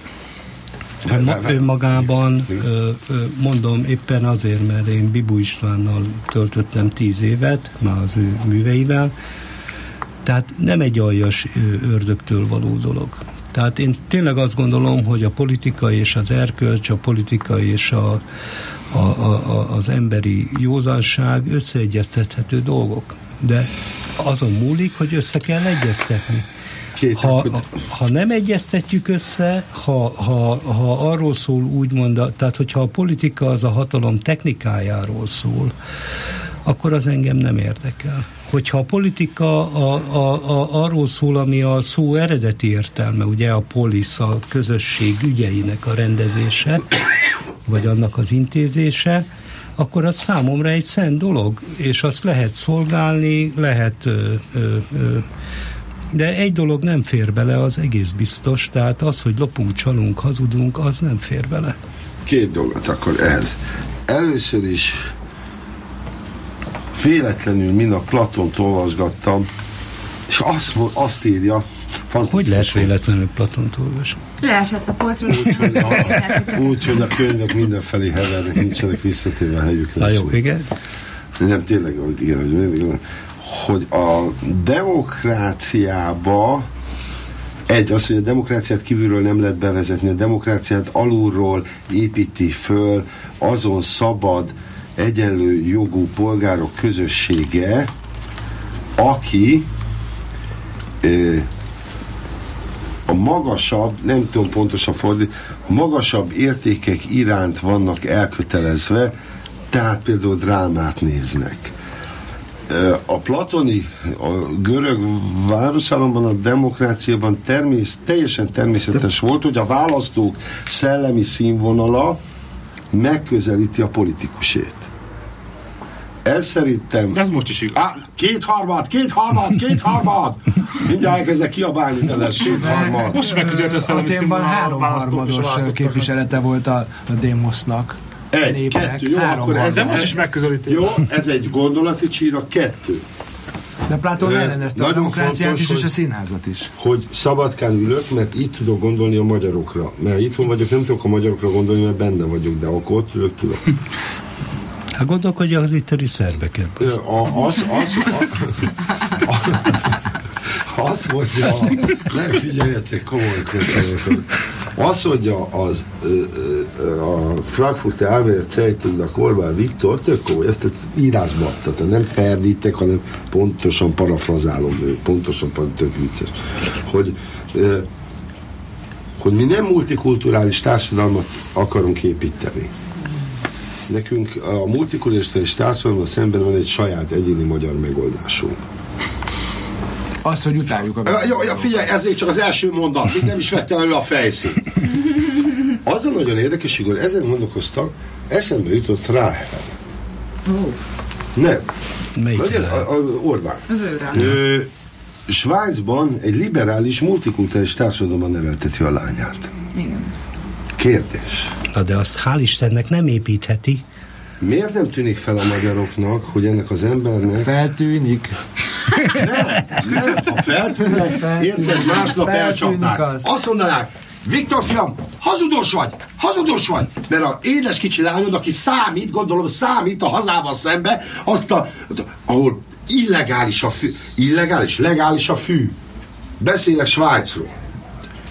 önmagában, mondom éppen azért, mert én Bibu Istvánnal töltöttem 10 évet, már az ő műveivel, tehát nem egy aljas ördögtől való dolog. Tehát én tényleg azt gondolom, hogy a politika és az erkölcs, a politika és az emberi józanság összeegyeztethető dolgok. De azon múlik, hogy össze kell egyeztetni. Ha nem egyeztetjük össze, ha arról szól úgymond, tehát hogyha a politika az a hatalom technikájáról szól, akkor az engem nem érdekel. Hogyha a politika arról szól, ami a szó eredeti értelme, ugye a polisz, a közösség ügyeinek a rendezése, vagy annak az intézése, akkor az számomra egy szent dolog, és azt lehet szolgálni, lehet de egy dolog nem fér bele, az egész biztos, tehát az, hogy lopunk, csalunk, hazudunk, az nem fér bele. 2 dolgot akkor ehhez. Először is véletlenül minap Platont olvasgattam, és azt írja, hogy lehet véletlenül Platont olvasni? Leesett a polcról. Úgy, hogy a könyvek mindenfelé hevernek, nincsenek visszatérve a helyükre. Na jó, igen? Nem, tényleg, igen, hogy a demokráciába az, hogy a demokráciát kívülről nem lehet bevezetni, a demokráciát alulról építi föl azon szabad, egyenlő jogú polgárok közössége, aki a magasabb, nem tudom pontosan fordítani, a magasabb értékek iránt vannak elkötelezve, tehát például drámát néznek. A platoni, a görög városállamban, a demokráciában teljesen természetes volt, hogy a választók szellemi színvonala megközelíti a politikusét. Ez szerintem... Ez most is igaz. Kétharmad! Mindjárt elkezdek kiabálni vele, kétharmad. Most megközelítő a szellemi színvonal. 3/3 képviselete volt a Démosznak. 1, 2, jó, akkor ez most is megközelítés. Jó, ez egy gondolati csíra, 2. De Platón ellenezte a demokráciát is, és a színházat is. Hogy szabadkán ülök, mert így tudok gondolni a magyarokra. Mert itthon vagyok, nem tudok a magyarokra gondolni, mert benne vagyok, de akkor ott ülök, tudok. Hát gondolkodja az itteni szerbeket. Azt mondja, nem figyeljetek komolykodni. Azt mondja a Frankfurter Allgemeine Zeitungnak Orbán Viktor, tök komoly, ezt írásban, tehát nem ferdítek, hanem pontosan parafrazálom, tök vicces, hogy mi nem multikulturális társadalmat akarunk építeni. Nekünk a multikulturális társadalommal szemben van egy saját egyéni magyar megoldásunk. Azt, hogy utáljuk a... Jó, figyelj, ez még csak az első mondat, még nem is vettem elő a fejszínt. Az a nagyon érdekes, Igor, ezen gondolkoztam, eszembe jutott Ráhel. Nem. Melyik Orbán. Svájcban egy liberális, multikulturális társadalomban nevelteti a lányát. Igen. Kérdés. Na de azt hál' Istennek nem építheti. Miért nem tűnik fel a magyaroknak, hogy ennek az embernek... Feltűnik. Nem, ha feltűnnek, érted, másnap elcsapnák. Azt mondanák, Viktor fiam, hazudos vagy, mert a édes kicsi lányod, aki számít a hazával szembe, ahol legális a fű. Beszélek Svájcról.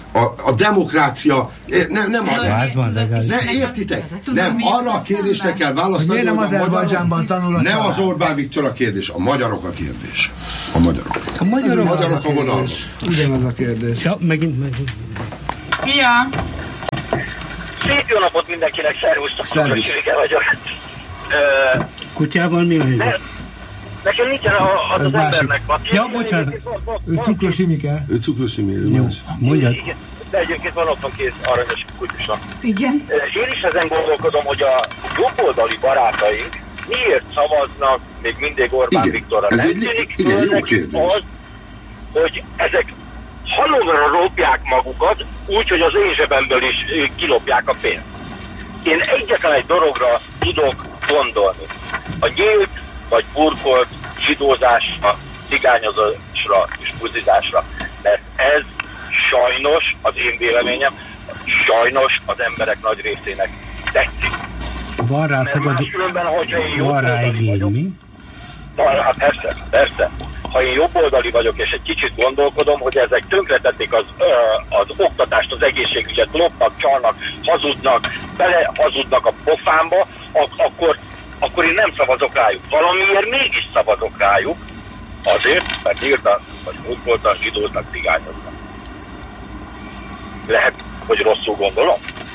A demokrácia nem értitek? Nem, arra a kérdésre kell választani, miért nem Azerbajdzsánban tanul a nem az Orbán Viktor a kérdés, a magyarok a kérdés. A magyarok a vonalban. Ugyanaz a kérdés. Ja, megint. Szia! Szép jó napot mindenkinek, szervusztok, Szürke vagyok. Kutyával mi a helyzet? Nekem nincsen az embernek van. Ja, bocsánat. Ő Cukros Imike. Jó, mondjad. De egyébként van otthon két aranyos kutyusa. Igen. Én is ezen gondolkodom, hogy a jobboldali barátaink miért szavaznak még mindig Orbán Viktorra. Ez nem tűnik föl nekik az, hogy ezek halomra lopják magukat, úgyhogy az én zsebemből is kilopják a pénzt. Én egyetlen egy dologra tudok gondolni. A nyílt vagy burkolt zsidózásra, cigányozásra és buzizásra. Mert ez sajnos, az én véleményem, sajnos az emberek nagy részének tetszik. Van rá fogadó, van rá igény, mi? Hát persze. Ha én jobboldali vagyok, és egy kicsit gondolkodom, hogy ezek tönkretették az oktatást, az egészségügyet, lopnak, csalnak, hazudnak, belehazudnak a pofámba, akkor én nem szavazok rájuk. Valamiért mégis szavazok rájuk, azért, mert írtak, vagy burkoltak, zsidóznak, cigányoznak. Lehet, hogy rosszul gondolom?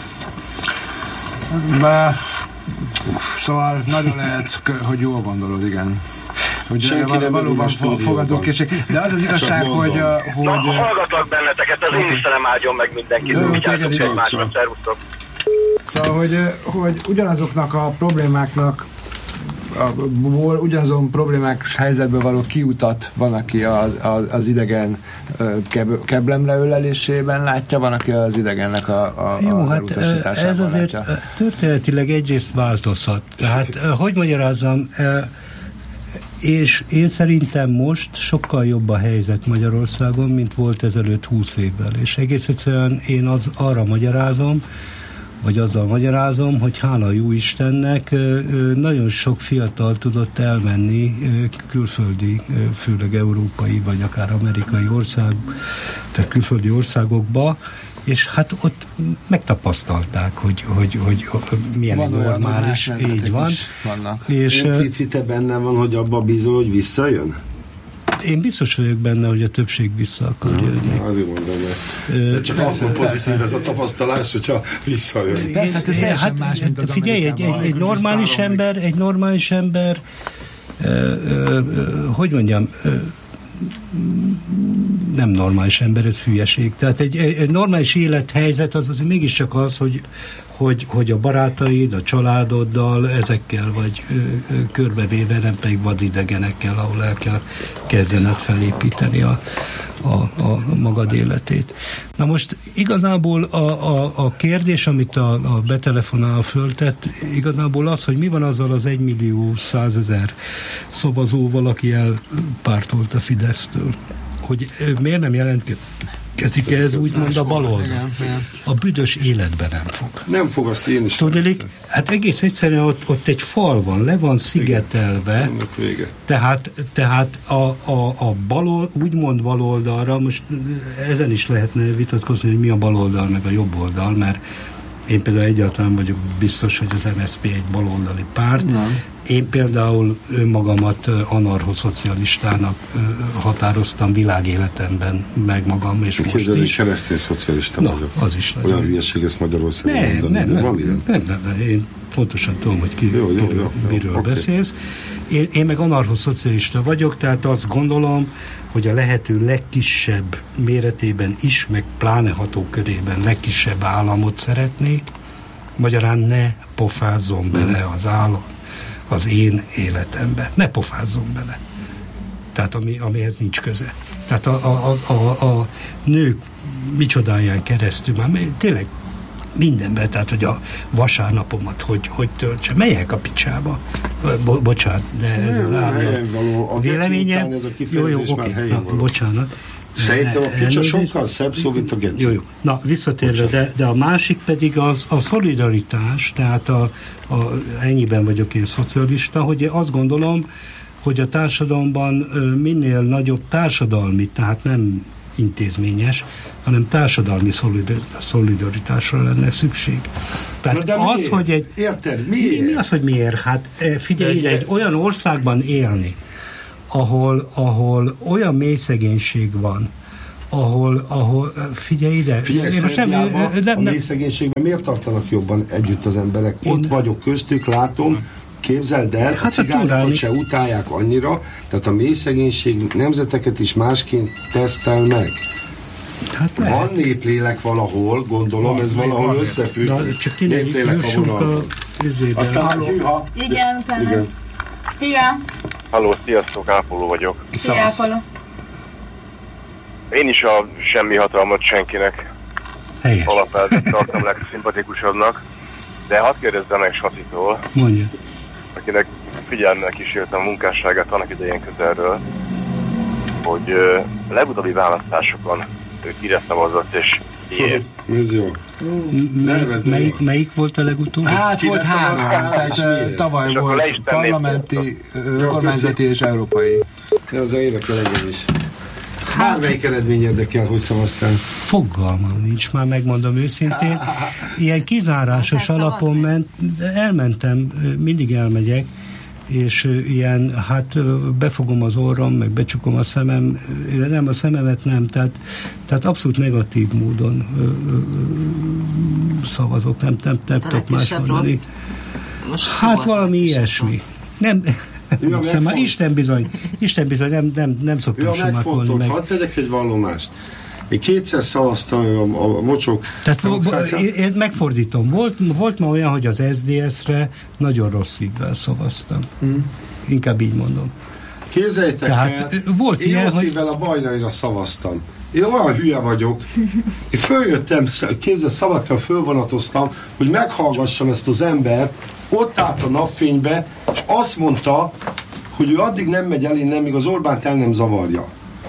Szóval nagyon lehet, hogy jól gondolod, igen. Hogy valóban fogadókészség. De az igazság, hogy... Na, hallgatlak benneteket, az én Istenem áldjon meg mindenkit. Vigyázzatok egymásra, szervusztok. Szóval, hogy ugyanazoknak a problémáknak ugyanazon problémák helyzetből való kiutat van, aki az idegen keblemre ölelésében látja, van, aki az idegennek a jó, hát ez azért látja. Történetileg egyrészt változhat. Tehát, hogy magyarázzam, és én szerintem most sokkal jobb a helyzet Magyarországon, mint volt ezelőtt 20 évvel. És egész egyszerűen én arra magyarázom, vagy azzal magyarázom, hogy hála jó Istennek nagyon sok fiatal tudott elmenni külföldi, főleg európai, vagy akár amerikai tehát külföldi országokba, és hát ott megtapasztalták, hogy milyen van normális, így van. És implicite benne van, hogy abba bízol, hogy visszajön? Én biztos vagyok benne, hogy a többség vissza akar jönni. Azért mondom, de csak akkor pozitív ez a tapasztalás, hogyha visszajön. Persze, ez teljesen más, mint az figyelj, egy normális ember, hogy mondjam, nem normális ember, ez hülyeség. Tehát egy normális élethelyzet az mégiscsak az, hogy a barátaid, a családoddal, ezekkel vagy körbevéve, nem pedig vadidegenekkel, ahol el kell kezdened felépíteni a magad életét. Na most igazából a kérdés, amit a betelefonál föltett, igazából az, hogy mi van azzal az 1.100.000 szavazóval, aki elpártolt a Fidesztől. Hogy miért nem jelentkezik ez úgymond a baloldal. A büdös életben nem fog. Nem fog, azt én is. Tudnék, hát egész egyszerűen ott egy fal van, le van szigetelve. Tehát a úgymond baloldalra, most ezen is lehetne vitatkozni, hogy mi a baloldal meg a jobb oldal, mert én például egyáltalán vagyok biztos, hogy az MSZP egy baloldali párt. Nem. Én például önmagamat anarcho-szocialistának határoztam világéletemben meg magam, és most is. Képzeld, keresztény szocialista vagyok. Az is olyan hülyeség ezt Magyarországon mondani. Nem, én pontosan tudom, hogy miről beszélsz. Én meg anarcho-szocialista vagyok, tehát azt gondolom, hogy a lehető legkisebb méretében is, meg pláne hatókörében legkisebb államot szeretnék, magyarán ne pofázzon bele az állam az én életembe. Ne pofázzon bele. Tehát amihez nincs köze. Tehát a nők micsodáján keresztül, már tényleg mindenben, tehát hogy a vasárnapomat hogy töltse. Melyek a picsába? Bocsánat, de ez az állam. A véleményem. Ez a kifejezés már helyén való. Bocsánat. Szerintem a picsa sokkal szebb szó, mint a geci. Jó. Na, visszatérve, de a másik pedig a szolidaritás, tehát ennyiben vagyok én szocialista, hogy én azt gondolom, hogy a társadalomban minél nagyobb társadalmi, tehát nem intézményes, hanem társadalmi szolidaritásra lenne szükség. Tehát de az, miért? hogy egy... Érted? Miért? Mi az, hogy miért? Hát figyelj ide, egy olyan országban élni, ahol olyan mély szegénység van, ahol figyelj ide. Figyelj, a mély szegénységben miért tartanak jobban együtt az emberek? Ott vagyok köztük, látom, képzeld el, a cigánokat se utálják annyira, tehát a mély szegénység nemzeteket is másként tesztel meg. Hát van néplélek valahol, gondolom, ez valahol összefügg. Csak néplélek a vonalban. Aztán hűha. Igen. Szia! Halló, sziasztok, Ápoló vagyok. Szia, Ápoló. Én is a semmi hatalmat senkinek alapelvet tartom legszimpatikusabbnak, de hadd kérdezzem meg Sacitól, akinek figyelemmel kísértem a munkásságát annak idején közelről, hogy legutóbbi választásokon ő kire szavazott, és miért? Ez jó. Melyik volt a legutóbb? Hát volt három, tavaly volt parlamenti, kormányzati és európai. De az érdekel engem is. Bármelyik eredmény érdekel, hogy szavaztál? Fogalmam nincs, már megmondom őszintén. Ilyen kizárásos alapon elmentem, mindig elmegyek, és ilyen, hát befogom az orrom, meg becsukom a szemem, nem, a szememet nem, tehát abszolút negatív módon szavazok, nem tudok más mondani. Hát valami ilyesmi. Nem, Isten bizony, nem szoktam somakolni meg. Hadd tegyek egy vallomást. Én kétszer szavaztam a mocsok. Tehát én megfordítom. Volt ma olyan, hogy az SZDSZ-re nagyon rossz szívvel szavaztam. Inkább így mondom. Képzeljétek el, volt én jó szívvel a Bajnaira szavaztam. Én olyan hülye vagyok. Én följöttem, képzel, Szabadkán fölvonatoztam, hogy meghallgassam ezt az embert, ott állt a napfénybe, és azt mondta, hogy ő addig nem megy el innen, míg az Orbánt el nem zavarja.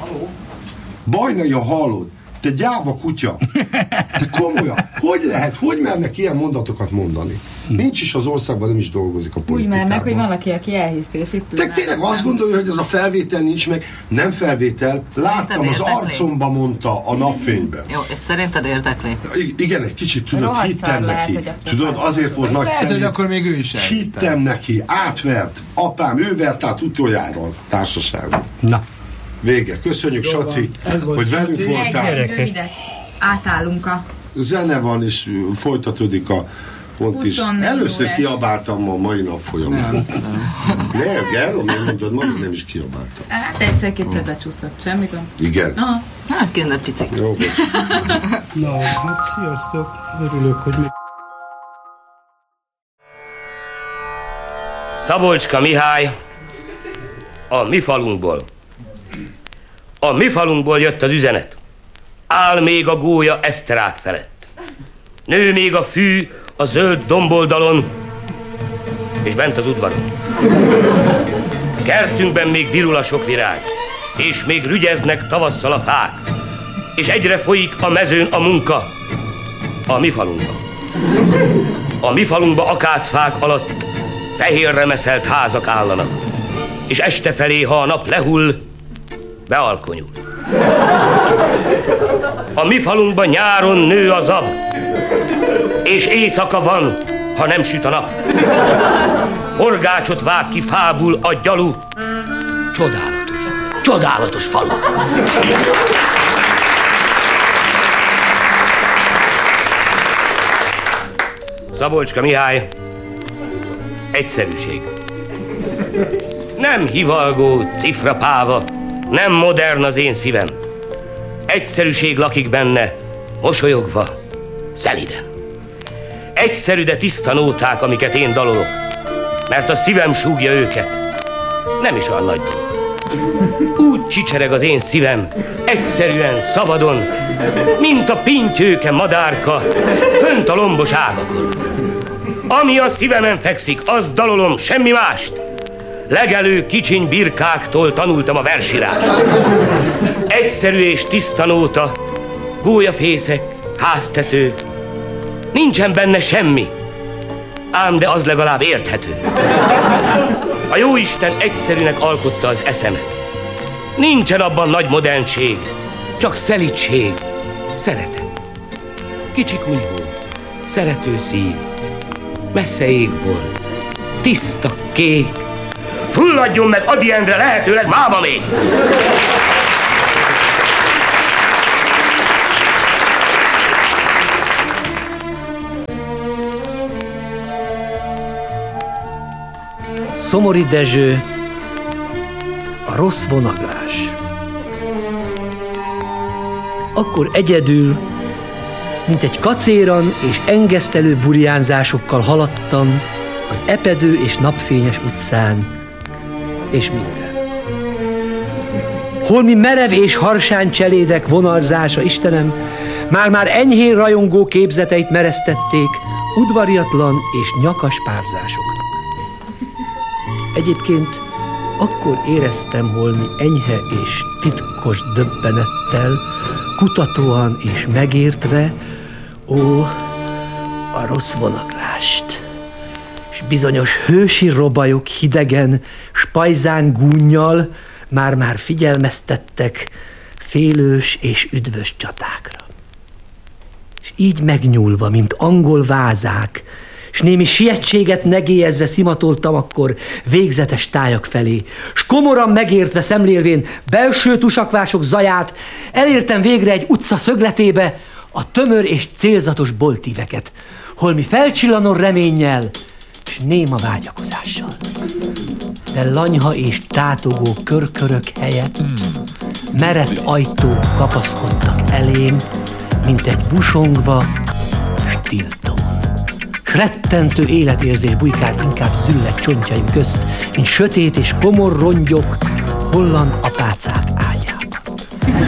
Bajnaja, hallod? Te gyáva kutya! Te komolyan! Hogy lehet? Hogy mernek ilyen mondatokat mondani? Nincs is az országban, nem is dolgozik a politikában. Úgy már meg, hogy valaki, aki elhiszti, és itt te tényleg azt gondolja, hogy ez a felvétel nincs meg? Nem felvétel. Láttam, az arcomba mondta a napfényben. Jó, és szerinted érdekli? Igen, egy kicsit, tudod, hittem neki. Tudod, azért volt nagy szemét. Lehet, hogy akkor még ő is hittem neki, átvert. Apám, ő vert át utoljára a társaságot. Na. Vége. Köszönjük, Saci, hogy velünk voltál. Rövidet. Átállunk a... Zene van, és folytatódik a pont is. Először kiabáltam a mai nap folyamán. Nem, Gerlo, miért mondod, majd nem is kiabáltam. Hát egyszer-kétszer becsúszott, semmi gond. Igen. Hát kéne picit. Jó, na, hát sziasztok. Örülök, hogy még... Szabolcska Mihály, a mi falunkból. A mi falunkból jött az üzenet. Áll még a gólya Eszterák felett. Nő még a fű a zöld domboldalon, és bent az udvaron. Kertünkben még virul a sok virág, és még rügyeznek tavasszal a fák, és egyre folyik a mezőn a munka. A mi falunkban. A mi falunkban akácfák alatt fehérre meszelt házak állanak, és este felé, ha a nap lehull, bealkonyul. A mi falunkban nyáron nő a zab, és éjszaka van, ha nem süt a nap. Horgácsot vág ki fából a gyalu. Csodálatos falu. Szabolcska Mihály, egyszerűség. Nem hivalgó cifrapáva, nem modern az én szívem. Egyszerűség lakik benne, mosolyogva, szeliden. Egyszerű, de tiszta nóták, amiket én dalolok, mert a szívem súgja őket. Nem is olyan nagy dolog. Úgy csicsereg az én szívem, egyszerűen, szabadon, mint a pintyőke madárka, fönt a lombos ágakon. Ami a szívemen fekszik, azt dalolom, semmi mást. Legelő kicsiny birkáktól tanultam a versírást. Egyszerű és tiszta nóta, gólyafészek, háztető. Nincsen benne semmi, ám de az legalább érthető. A jóisten egyszerűnek alkotta az eszemet. Nincsen abban nagy modernség, csak szelídség, szeretet. Kicsi kunyhó, szerető szív, messze égból, tiszta kék. Fulladjon meg Ady Endre lehetőleg máma még! Szomori Dezső, a rossz vonaglás. Akkor egyedül, mint egy kacéran és engesztelő burjánzásokkal haladtam az epedő és napfényes utcán, és minden. Holmi merev és harsány cselédek vonalzása, Istenem, már-már enyhén rajongó képzeteit meresztették udvariatlan és nyakas párzásoknak. Egyébként akkor éreztem holmi enyhe és titkos döbbenettel, kutatóan és megértve, a rossz vonaglást. És bizonyos hősi robajok hidegen, spajzán gúnnyal már-már figyelmeztettek félős és üdvös csatákra. És így megnyúlva, mint angol vázák, s némi sietséget negélyezve szimatoltam akkor végzetes tájak felé, s komoran megértve szemlélvén belső tusakvások zaját, elértem végre egy utca szögletébe a tömör és célzatos boltíveket, holmi felcsillanó reménnyel s néma vágyakozással. De lanyha és tátogó körkörök helyett merett ajtók kapaszkodtak elém, mint egy busongva stiltó. S rettentő életérzés bujkált inkább züllett csontjaim közt, mint sötét és komor rongyok holland apácák ágyában.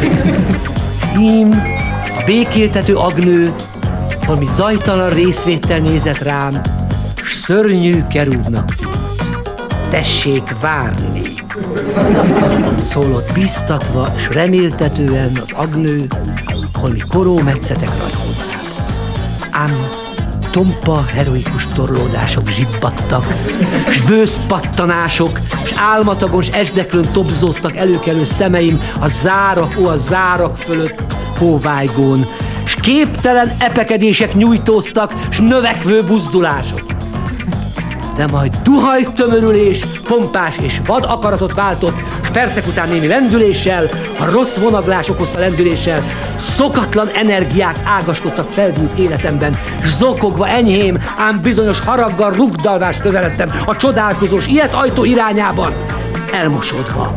Ím a békéltető agnő valami zajtalan részvéttel nézett rám, s szörnyű kerúbnak: tessék várni! Szólott biztatva s reméltetően az agnő, holmi korómetszetek rajzoltában. Ám tompa, heroikus torlódások zsibbadtak, s bősz pattanások, s álmatagon s esdeklőn tobzódtak előkelő szemeim a zárak fölött hóvájgón, s képtelen epekedések nyújtóztak, s növekvő buzdulások. De majd duhajtömörülés, pompás és vad akaratot váltott, s percek után némi lendüléssel, a rossz vonaglás okozta lendüléssel, szokatlan energiák ágaskodtak felbújt életemben, s zokogva enyhém, ám bizonyos haraggal rugdalvást közeledtem a csodálkozós ilyet ajtó irányában, elmosódva.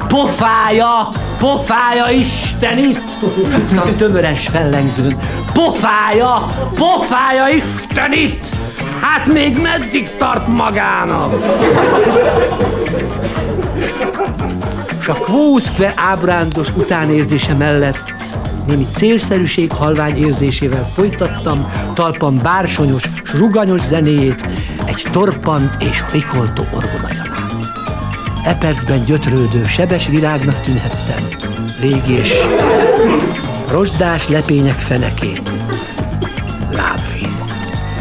Pofája Istenit! A tömöres fellengzőn. Pofája Istenit! Hát még meddig tart magának? S a kvószkve ábrándos utánérzése mellett némi célszerűség halvány érzésével folytattam talpam bársonyos s ruganyos zenéjét egy torpant és rikoltó orgonagyanán. E percben gyötrődő, sebes virágnak tűnhettem, régés, rozsdás lepények fenekén. Lábvíz.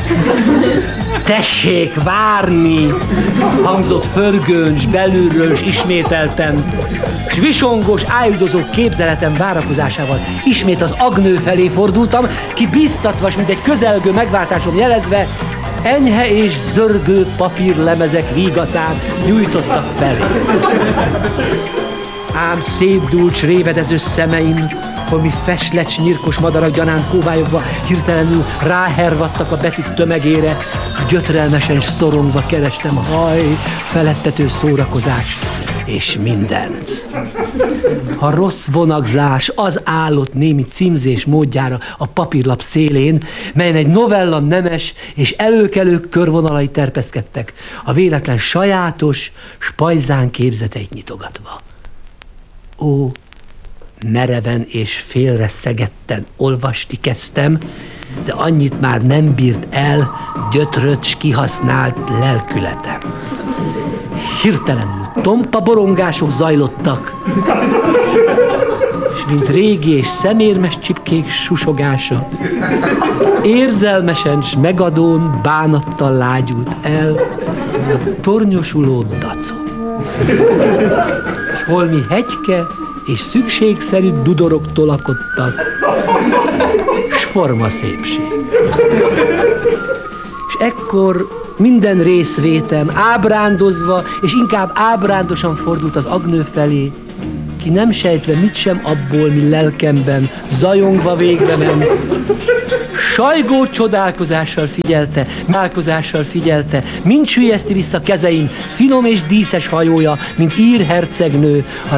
Tessék várni! Hangzott förgőns, belülről s ismételten, s visongós, ájúdozó képzeletem várakozásával ismét az agnő felé fordultam, ki biztatva, mint egy közelgő megváltásom jelezve, enyhe és zörgő papírlemezek vígaszát nyújtottak felé. Ám szétdult s révedező szemeim, holmi feslecs, nyirkos madarak gyanánt kóvályogva hirtelenül ráhervadtak a betűk tömegére, s gyötrelmesen s szorongva kerestem haj, felettető szórakozást és mindent. A rossz vonagzás az állott némi címzés módjára a papírlap szélén, melyen egy novella nemes és előkelő körvonalai terpeszkedtek, a véletlen sajátos, spajzán képzeteit nyitogatva. Ó, mereven és félre szegetten olvasni kezdtem, de annyit már nem bírt el gyötrött s kihasznált lelkületem. Hirtelenül tompa borongások zajlottak, és mint régi és szemérmes csipkék susogása, érzelmesen s megadón bánattal lágyult el a tornyosuló dacon. S holmi hegyke és szükségszerű dudorok tolakodtak, s forma szépség. És ekkor minden részvétem ábrándozva, és inkább ábrándosan fordult az Agnő felé, ki nem sejtve mit sem abból, mi lelkemben zajongva végbe ment. Sajgó csodálkozással figyelte, mind süllyeszti vissza kezeim finom és díszes hajója, mint ír hercegnő,